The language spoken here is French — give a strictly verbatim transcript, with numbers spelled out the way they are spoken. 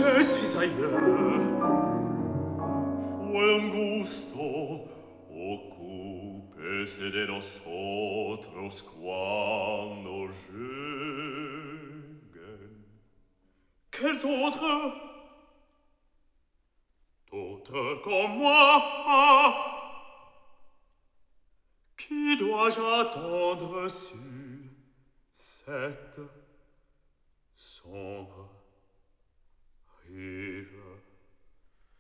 je suis ailleurs. Fue un gusto ocúpese de nosotros cuando lleguen. Quels autres? D'autres comme moi. Qui dois-je attendre sur cette sombre rive?